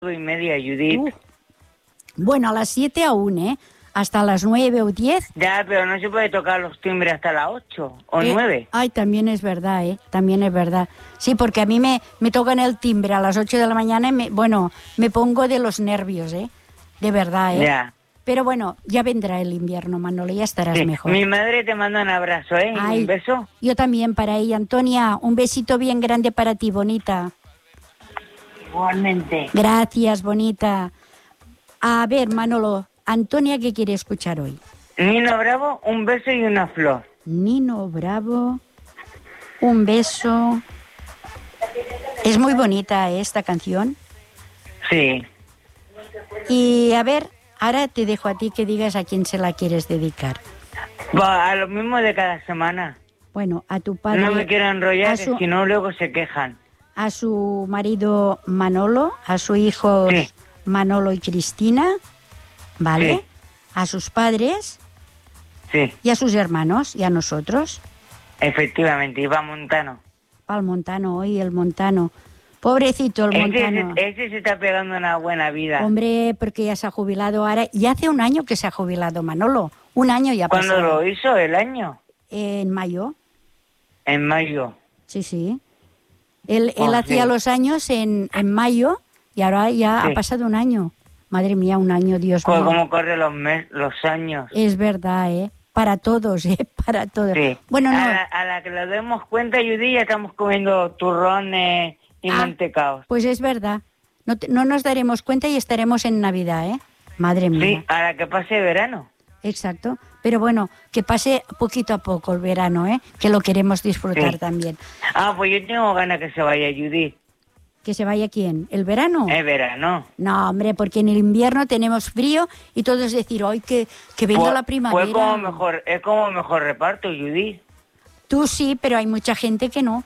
9:30, Judith. Bueno, a las 7 aún, ¿eh? Hasta las 9 o 10. Ya, pero no se puede tocar los timbres hasta las 8 o 9. Ay, también es verdad, ¿eh? También es verdad. Sí, porque a mí me tocan el timbre a las 8 de la mañana y me pongo de los nervios, ¿eh? De verdad, ¿eh? Ya. Pero bueno, ya vendrá el invierno, Manolo, ya estarás Sí. mejor. Mi madre te manda un abrazo, ¿eh? Ay, Un beso. Yo también para ella. Antonia, un besito bien grande para ti, bonita. Igualmente. Gracias, bonita. A ver, Manolo, Antonia, ¿qué quiere escuchar hoy? Nino Bravo, un beso y una flor. Nino Bravo, un beso. Es muy bonita esta canción. Sí. Y a ver, ahora te dejo a ti que digas a quién se la quieres dedicar. Va, a lo mismo de cada semana. Bueno, a tu padre. No me quiero enrollar, a su- que si no luego se quejan. A su marido Manolo, a su hijo Sí. Manolo y Cristina, ¿vale? Sí. A sus padres Sí, y a sus hermanos y a nosotros. efectivamente, Iván Montano. Al Montano, hoy el Montano. Pobrecito el Montano. Ese se está pegando una buena vida. Hombre, porque ya se ha jubilado ahora. Y hace un año que se ha jubilado Manolo. Un año ya pasó. ¿Cuándo lo hizo? ¿El año? En mayo. En mayo. Sí, sí. Él Oh, hacía sí. los años en mayo y ahora ya Sí. ha pasado un año. Madre mía, un año, Dios mío. ¿Cómo corren los años? Es verdad, ¿eh? Para todos, ¿eh? Para todos. Sí. Bueno, no. A la que nos demos cuenta, Judy, ya estamos comiendo turrones y mantecaos. Pues es verdad. No nos daremos cuenta y estaremos en Navidad, ¿eh? Madre mía. Sí, a la que pase verano. Exacto. Pero bueno, que pase poquito a poco el verano, ¿eh? Que lo queremos disfrutar Sí. también. Ah, pues yo tengo ganas que se vaya Judy. ¿Que se vaya quién? ¿El verano? Es verano. No, hombre, porque en el invierno tenemos frío y todo es decir, hoy que venga la primavera. Es como mejor reparto, Judy. Tú sí, pero hay mucha gente que no.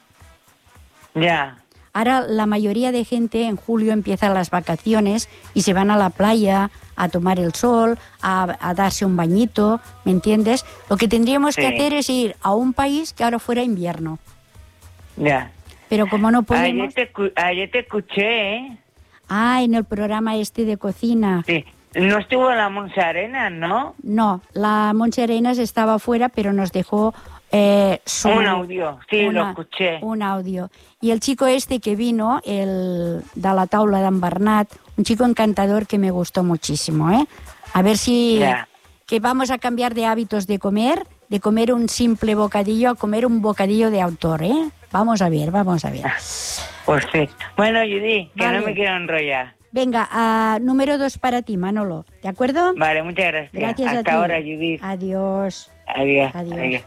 Ya. Ahora la mayoría de gente en julio empiezan las vacaciones y se van a la playa a tomar el sol, a darse un bañito, ¿me entiendes? Lo que tendríamos que Sí. hacer es ir a un país que ahora fuera invierno. Ya. Pero como no podemos... Ayer te escuché, ¿eh? Ah, en el programa este de cocina. Sí. No estuvo la Monse Arenas, ¿no? No, la Montse Arenas estaba fuera, pero nos dejó un audio, sí, lo escuché. Un audio. Y el chico este que vino, el de la taula d'en Bernat, un chico encantador que me gustó muchísimo, ¿eh? A ver si... Ya. Que vamos a cambiar de hábitos de comer un simple bocadillo a comer un bocadillo de autor, ¿eh? Vamos a ver, vamos a ver. Pues sí. Bueno, Judy, que Vale. no me quiero enrollar. Venga, número 2 para ti, Manolo, ¿de acuerdo? Vale, muchas gracias. Gracias a Hasta ti. ahora, Judy. Adiós. Adiós. Adiós. Adiós.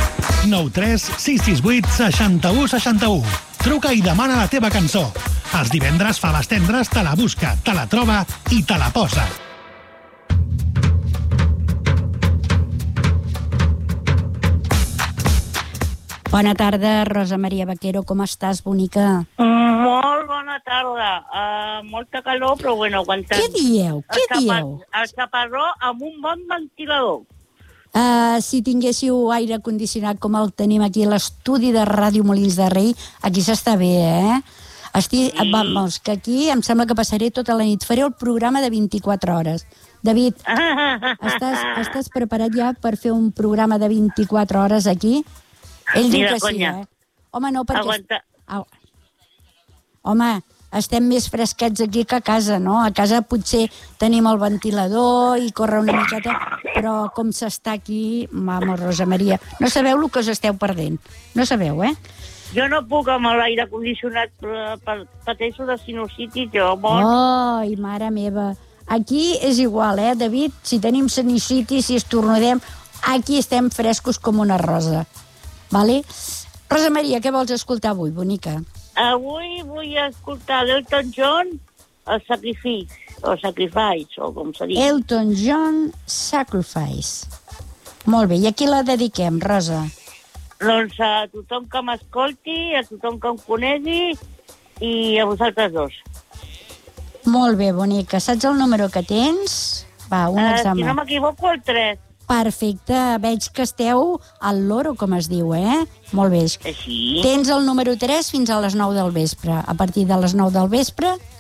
93 668 61 61. Truca i demana la teva cançó. Els divendres Faves Tendres te la busca, te la troba i te la posa. Bona tarda, Rosa Maria Vaquero, com estàs, bonica? Molt bona tarda. Molta calor, però bueno, aguantant. Què dieu? Què dieu? El xaparró amb un bon ventilador. Si tinguéssiu aire condicionat com el tenim aquí a l'estudi de Ràdio Molins de Rei, aquí s'està bé, eh? Vamos, que aquí em sembla que passaré tota la nit. Faré el programa de 24 hores. David, estàs preparat ja per fer un programa de 24 hores aquí? Ell diu Mira, que sí, conya. eh? Home, no, perquè... Aguanta. Home, estem més fresquets aquí que a casa, no? A casa potser tenim el ventilador i corre una miqueta, però com s'està aquí, vamos, Rosa Maria, no sabeu el que us esteu perdent. No sabeu, eh? Jo no puc amb l'aire condicionat, pateixo de sinusitis, jo mort. Ai, mare meva. Aquí és igual, eh, David? Si tenim sinusitis, si estornudem, aquí estem frescos com una rosa. Vale? Rosa Maria, què vols escoltar avui, bonica? Avui vull escoltar l'Elton John, el Sacrifice, o com se diu. Elton John, Sacrifice. Molt bé, i a qui la dediquem, Rosa? Doncs a tothom que m'escolti, a tothom que em conegui i a vosaltres dos. Molt bé, bonica. Saps el número que tens? Va, un Si examen. no m'equivoco, el 3. Perfecte, veig que esteu al loro, com es diu, eh? Molt bé. Sí. Tens el número 3 fins a les 9 del vespre. A partir de les 9 del vespre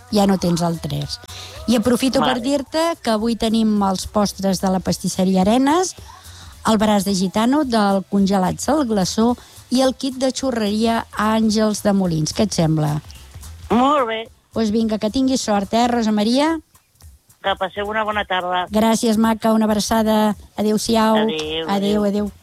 ja no tens el 3. I aprofito per dir-te que avui tenim els postres de la pastisseria Arenes, el braç de gitano del congelat Sal Glaçó i el kit de xurreria Àngels de Molins. Què et sembla? Molt bé. Doncs vinga, que tinguis sort, Rosa Maria? Que passeu una bona tarda. Gràcies, maca, una abraçada. Adéu-siau. Adéu. Adéu, adéu.